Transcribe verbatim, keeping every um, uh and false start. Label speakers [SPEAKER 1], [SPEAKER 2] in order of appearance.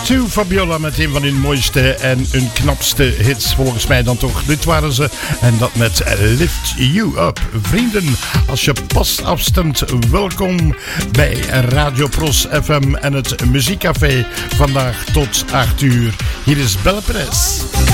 [SPEAKER 1] to Fabiola met een van hun mooiste en hun knapste hits, volgens mij dan toch. Dit waren ze en dat met Lift You Up. Vrienden, als je pas afstemt, welkom bij Radio Pros F M en het Muziekcafé. Vandaag tot acht uur. Hier is Belle Perez.